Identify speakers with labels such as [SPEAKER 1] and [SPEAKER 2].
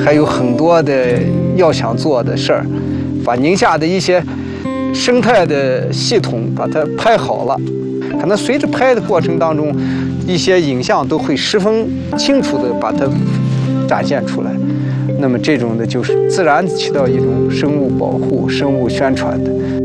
[SPEAKER 1] 还有很多的要想做的事儿，把宁夏的一些生态的系统把它拍好了。可能随着拍的过程当中，一些影像都会十分清楚地把它展现出来。那么这种的就是自然起到一种生物保护、生物宣传的